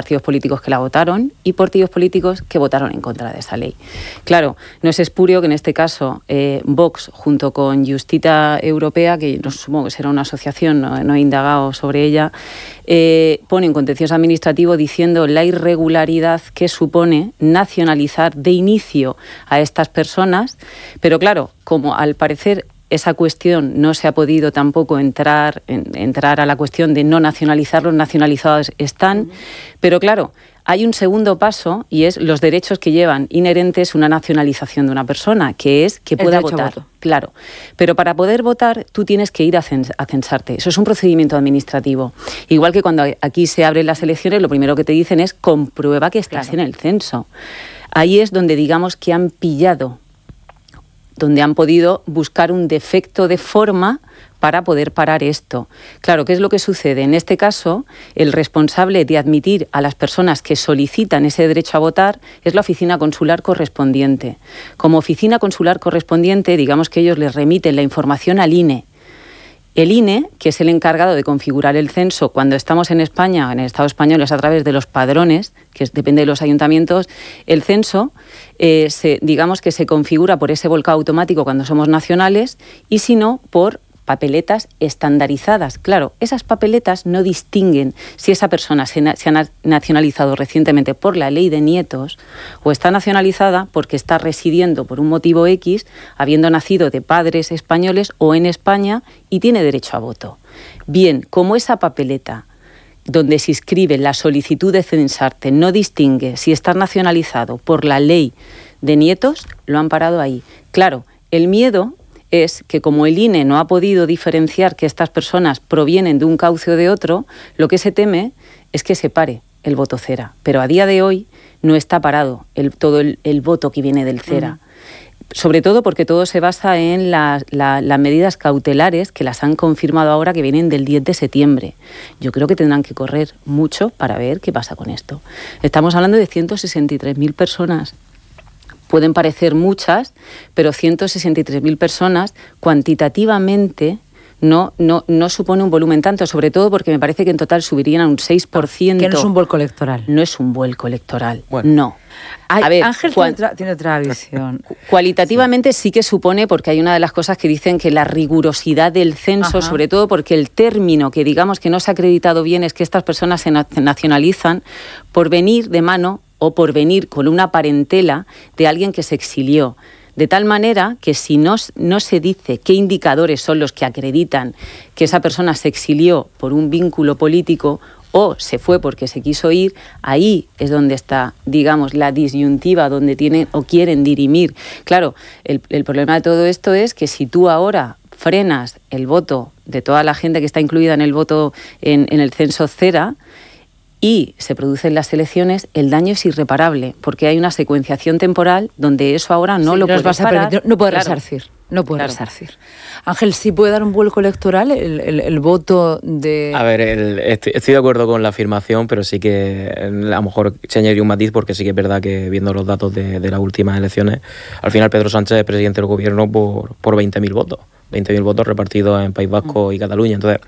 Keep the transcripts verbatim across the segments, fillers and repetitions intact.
partidos políticos que la votaron y partidos políticos que votaron en contra de esa ley. Claro, no es espurio que en este caso eh, Vox, junto con Justita Europea, que no supongo que será una asociación, no, no he indagado sobre ella, eh, pone en contencioso administrativo diciendo la irregularidad que supone nacionalizar de inicio a estas personas, pero claro, como al parecer esa cuestión no se ha podido tampoco entrar, en, entrar a la cuestión de no nacionalizarlos, nacionalizados están, uh-huh. pero claro, hay un segundo paso y es los derechos que llevan inherentes una nacionalización de una persona, que es que pueda votar. Claro, pero para poder votar tú tienes que ir a, cens- a censarte. Eso es un procedimiento administrativo. Igual que cuando aquí se abren las elecciones, lo primero que te dicen es comprueba que estás claro. en el censo. Ahí es donde digamos que han pillado, donde han podido buscar un defecto de forma para poder parar esto. Claro, ¿qué es lo que sucede? En este caso, el responsable de admitir a las personas que solicitan ese derecho a votar es la oficina consular correspondiente. Como oficina consular correspondiente, digamos que ellos les remiten la información al I N E. El I N E, que es el encargado de configurar el censo cuando estamos en España, en el Estado español, es a través de los padrones, que es, depende de los ayuntamientos, el censo, eh, se, digamos que se configura por ese volcado automático cuando somos nacionales y si no, por papeletas estandarizadas. Claro, esas papeletas no distinguen si esa persona se, na- se ha nacionalizado recientemente por la ley de nietos o está nacionalizada porque está residiendo por un motivo X, habiendo nacido de padres españoles o en España y tiene derecho a voto. Bien, como esa papeleta donde se inscribe la solicitud de censarte no distingue si está nacionalizado por la ley de nietos, lo han parado ahí. Claro, el miedo es que como el I N E no ha podido diferenciar que estas personas provienen de un cauce o de otro, lo que se teme es que se pare el voto cera. Pero a día de hoy no está parado el, todo el, el voto que viene del cera. Uh-huh. Sobre todo porque todo se basa en la, la, las medidas cautelares que las han confirmado ahora que vienen del diez de septiembre. Yo creo que tendrán que correr mucho para ver qué pasa con esto. Estamos hablando de ciento sesenta y tres mil personas. Pueden parecer muchas, pero ciento sesenta y tres mil personas cuantitativamente no, no, no supone un volumen tanto, sobre todo porque me parece que en total subirían a un seis por ciento. Que no es un vuelco electoral. No es un vuelco electoral, bueno. no. Ay, a ver, Ángel cual, tiene, otra, tiene otra visión. Cualitativamente sí. sí que supone, porque hay una de las cosas que dicen que la rigurosidad del censo, Ajá. sobre todo porque el término que digamos que no se ha acreditado bien es que estas personas se nacionalizan por venir de mano o por venir con una parentela de alguien que se exilió. De tal manera que si no, no se dice qué indicadores son los que acreditan que esa persona se exilió por un vínculo político o se fue porque se quiso ir, ahí es donde está, digamos, la disyuntiva, donde tienen o quieren dirimir. Claro, el, el problema de todo esto es que si tú ahora frenas el voto de toda la gente que está incluida en el voto en, en el censo cera, y se producen las elecciones, el daño es irreparable, porque hay una secuenciación temporal donde eso ahora no sí, lo puede parar. No puede claro. resarcir. No puede claro. resarcir. Ángel, ¿sí puede dar un vuelco electoral el, el, el voto de...? A ver, el, estoy, estoy de acuerdo con la afirmación, pero sí que a lo mejor se añadiría un matiz, porque sí que es verdad que viendo los datos de, de las últimas elecciones, al final Pedro Sánchez es presidente del gobierno por, por veinte mil votos. veinte mil votos repartidos en País Vasco mm. y Cataluña. Entonces,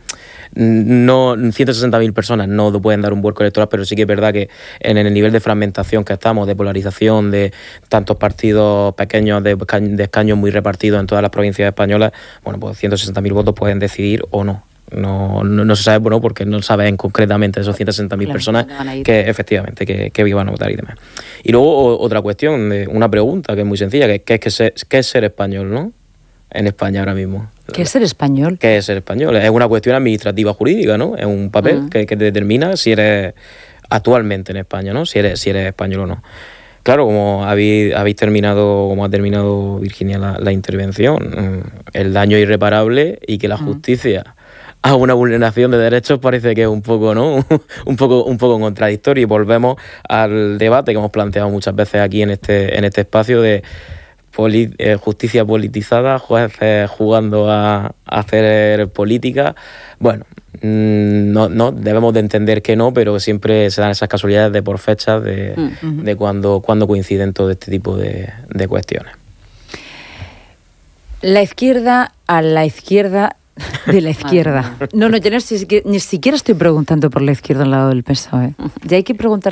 no ciento sesenta mil personas no pueden dar un vuelco electoral, pero sí que es verdad que en el nivel de fragmentación que estamos, de polarización, de tantos partidos pequeños, de, de escaños muy repartidos en todas las provincias españolas, bueno, pues ciento sesenta mil votos pueden decidir o no. No, no, no se sabe, bueno, porque no saben concretamente esos ciento sesenta mil claro, personas que efectivamente que, que iban a votar y demás. Y luego otra cuestión, una pregunta que es muy sencilla, que, que es que ser, ¿qué es ser español, no? En España ahora mismo. ¿Qué es ser español? ¿Qué es ser español? Es una cuestión administrativa jurídica, ¿no? Es un papel uh-huh. que, que determina si eres actualmente en España, ¿no? Si eres, si eres español o no. Claro, como habéis, habéis terminado, como ha terminado Virginia la, la intervención, el daño irreparable y que la justicia uh-huh. haga una vulneración de derechos parece que es un poco, ¿no? un poco, un poco contradictorio, y volvemos al debate que hemos planteado muchas veces aquí en este, en este espacio de Poli, eh, justicia politizada, jueces jugando a, a hacer política. Bueno, mmm, no, no debemos de entender que no, pero siempre se dan esas casualidades de por fechas de, uh-huh. de cuando, cuando coinciden todo este tipo de, de cuestiones. La izquierda a la izquierda de la izquierda. No, no, yo no, ni siquiera estoy preguntando por la izquierda al lado del P S O E. Ya hay que preguntar